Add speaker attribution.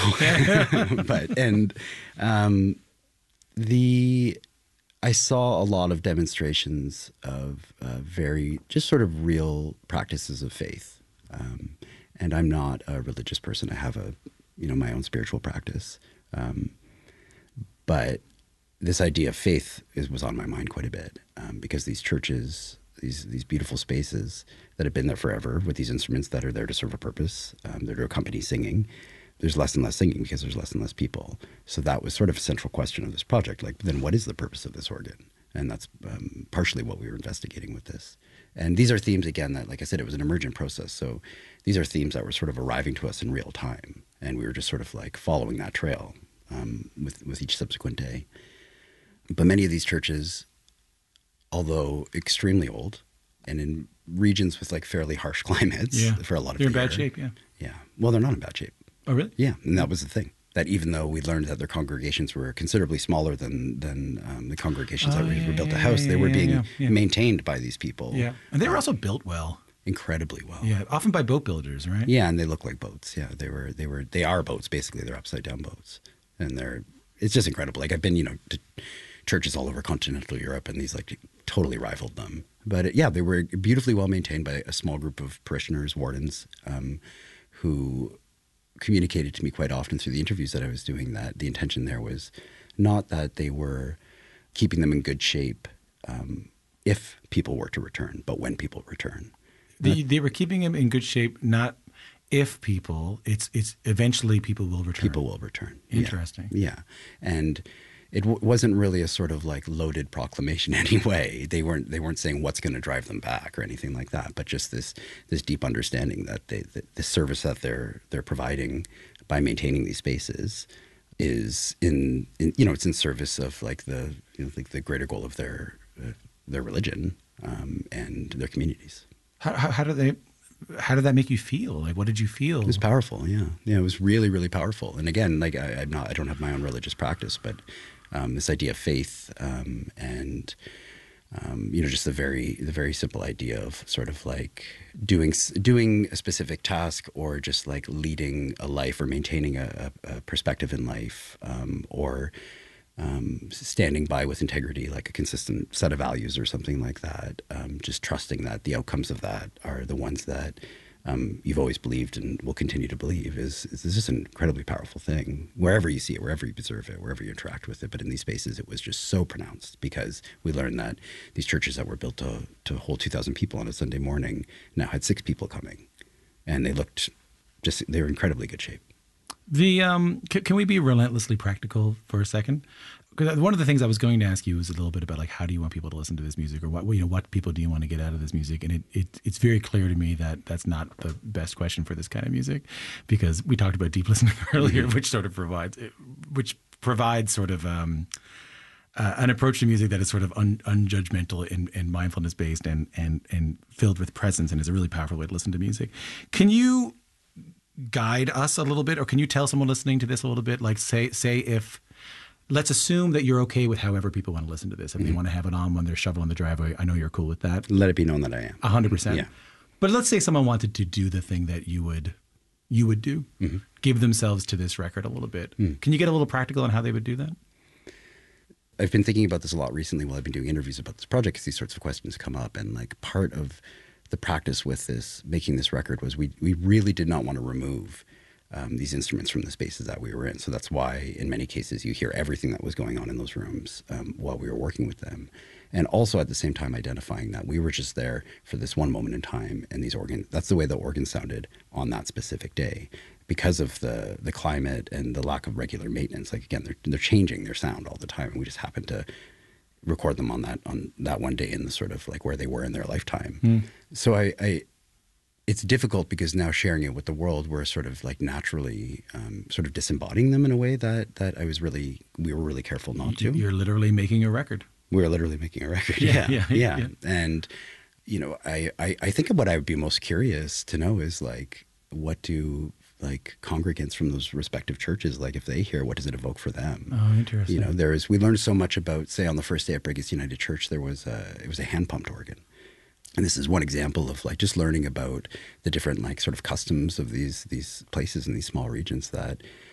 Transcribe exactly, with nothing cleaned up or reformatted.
Speaker 1: but and um, the I saw a lot of demonstrations of uh, very just sort of real practices of faith. Um, and I'm not a religious person. I have a you know my own spiritual practice, um, but this idea of faith is, was on my mind quite a bit um, because these churches, these these beautiful spaces that have been there forever with these instruments that are there to serve a purpose, um, they're to accompany singing. There's less and less singing because there's less and less people. So that was sort of a central question of this project. Like, then what is the purpose of this organ? And that's um, partially what we were investigating with this. And these are themes, again, that, like I said, it was an emergent process. So these are themes that were sort of arriving to us in real time. And we were just sort of like following that trail um, with, with each subsequent day. But many of these churches, although extremely old and in regions with like fairly harsh climates
Speaker 2: yeah.
Speaker 1: for a lot of
Speaker 2: They're
Speaker 1: the
Speaker 2: in bad
Speaker 1: year,
Speaker 2: shape, yeah.
Speaker 1: Yeah. Well, they're not in bad shape.
Speaker 2: Oh, really?
Speaker 1: Yeah. And that was the thing. That even though we learned that their congregations were considerably smaller than than um, the congregations
Speaker 2: oh,
Speaker 1: that were,
Speaker 2: yeah,
Speaker 1: were built
Speaker 2: yeah,
Speaker 1: to house,
Speaker 2: yeah,
Speaker 1: they were
Speaker 2: yeah,
Speaker 1: being
Speaker 2: yeah, yeah.
Speaker 1: maintained by these people.
Speaker 2: Yeah. And they were also built well.
Speaker 1: Incredibly well.
Speaker 2: Yeah. Often by boat builders, right?
Speaker 1: Yeah, and they look like boats. Yeah, they were they were they are boats basically. They're upside down boats. And they're it's just incredible. Like I've been, you know, to churches all over continental Europe and these like totally rivaled them. But it, yeah, they were beautifully well maintained by a small group of parishioners, wardens, um, who communicated to me quite often through the interviews that I was doing that the intention there was not that they were keeping them in good shape um, if people were to return, but when people return.
Speaker 2: They, they were keeping them in good shape, not if people, it's it's eventually people will return.
Speaker 1: People will return.
Speaker 2: Interesting.
Speaker 1: Yeah. yeah. And it w- wasn't really a sort of like loaded proclamation anyway. They weren't they weren't saying what's going to drive them back or anything like that, but just this this deep understanding that they that the service that they're they're providing by maintaining these spaces is in, in you know it's in service of like the you know like the greater goal of their uh, their religion um, and their communities.
Speaker 2: How, how, how did they? How did that make you feel? Like, what did you feel?
Speaker 1: It was powerful. Yeah, yeah, it was really, really powerful. And again, like I, I'm not, I don't have my own religious practice, but um, this idea of faith um, and um, you know, just the very, the very simple idea of sort of like doing, doing a specific task, or just like leading a life, or maintaining a, a perspective in life, um, or Um, standing by with integrity, like a consistent set of values or something like that. Um, just trusting that the outcomes of that are the ones that um, you've always believed and will continue to believe is, is just an incredibly powerful thing. Wherever you see it, wherever you observe it, wherever you interact with it. But in these spaces, it was just so pronounced because we learned that these churches that were built to, to hold two thousand people on a Sunday morning now had six people coming. And they looked just, they were in incredibly good shape.
Speaker 2: The um, c- can we be relentlessly practical for a second? Because one of the things I was going to ask you was a little bit about like, how do you want people to listen to this music, or what you know, what people do you want to get out of this music? And it, it it's very clear to me that that's not the best question for this kind of music, because we talked about deep listening earlier, mm-hmm. which sort of provides which provides sort of um, uh, an approach to music that is sort of un, unjudgmental and, and mindfulness based and and and filled with presence, and is a really powerful way to listen to music. Can you guide us a little bit, or can you tell someone listening to this a little bit, like say say if, let's assume that you're okay with however people want to listen to this. If mm-hmm. they want to have it on when they're shoveling the driveway, I know you're cool with that.
Speaker 1: Let it be known that I am.
Speaker 2: A hundred percent.
Speaker 1: Yeah.
Speaker 2: But let's say someone wanted to do the thing that you would you would do, mm-hmm. give themselves to this record a little bit. Mm. Can you get a little practical on how they would do that?
Speaker 1: I've been thinking about this a lot recently while I've been doing interviews about this project, because these sorts of questions come up. And like part of the practice with this, making this record, was we we really did not want to remove um, these instruments from the spaces that we were in. So that's why in many cases you hear everything that was going on in those rooms um, while we were working with them. And also at the same time identifying that we were just there for this one moment in time, and these organs, that's the way the organs sounded on that specific day. Because of the the climate and the lack of regular maintenance, like again, they're they're changing their sound all the time, and we just happened to record them on that on that one day in the sort of like where they were in their lifetime. Mm. So I, I, it's difficult because now sharing it with the world, we're sort of like naturally um, sort of disembodying them in a way that that I was really we were really careful not to.
Speaker 2: You're literally making a record.
Speaker 1: We were literally making a record.
Speaker 2: Yeah,
Speaker 1: yeah,
Speaker 2: yeah,
Speaker 1: yeah.
Speaker 2: yeah.
Speaker 1: And you know, I, I I think what I would be most curious to know is like, what do like congregants from those respective churches, like if they hear, what does it evoke for them?
Speaker 2: Oh, interesting.
Speaker 1: You know, there is, we learned so much about, say on the first day at Brighus United Church, there was a, it was a hand pumped organ. And this is one example of like just learning about the different like sort of customs of these, these places in these small regions that